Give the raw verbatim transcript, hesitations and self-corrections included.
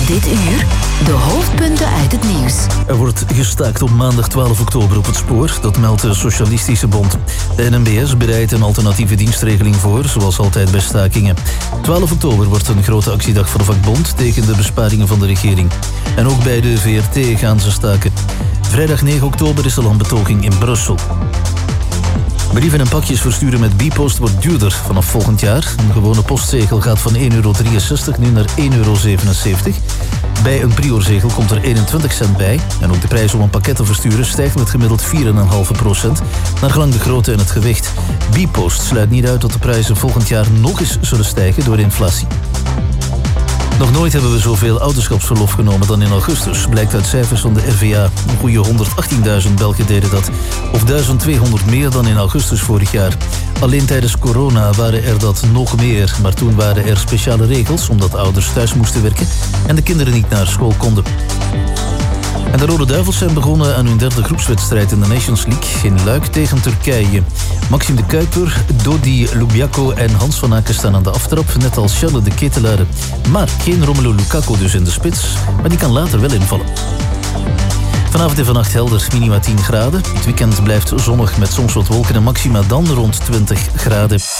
Dit uur de hoofdpunten uit het nieuws. Er wordt gestaakt op maandag twaalf oktober op het spoor. Dat meldt de Socialistische Bond. De N M B S bereidt een alternatieve dienstregeling voor, zoals altijd bij stakingen. twaalf oktober wordt een grote actiedag voor de vakbond tegen de besparingen van de regering. En ook bij de V R T gaan ze staken. Vrijdag negen oktober is er al een betoging in Brussel. Brieven en pakjes versturen met Bpost wordt duurder vanaf volgend jaar. Een gewone postzegel gaat van één euro drieënzestig nu naar één euro zevenenzeventig. Bij een priorzegel komt er eenentwintig cent bij. En ook de prijs om een pakket te versturen stijgt met gemiddeld vier komma vijf procent, naar gelang de grootte en het gewicht. Bpost sluit niet uit dat de prijzen volgend jaar nog eens zullen stijgen door inflatie. Nog nooit hebben we zoveel ouderschapsverlof genomen dan in augustus, blijkt uit cijfers van de R V A. Een goede honderdachttienduizend Belgen deden dat, of duizend tweehonderd meer dan in augustus vorig jaar. Alleen tijdens corona waren er dat nog meer, maar toen waren er speciale regels omdat ouders thuis moesten werken en de kinderen niet naar school konden. En de Rode Duivels zijn begonnen aan hun derde groepswedstrijd in de Nations League in Luik tegen Turkije. Maxime de Kuiper, Dodi Lubiako en Hans van Aken staan aan de aftrap, net als Charles de Ketelaere. Maar geen Romelu Lukaku dus in de spits, maar die kan later wel invallen. Vanavond en vannacht helder, minima tien graden. Het weekend blijft zonnig met soms wat wolken en maxima dan rond twintig graden.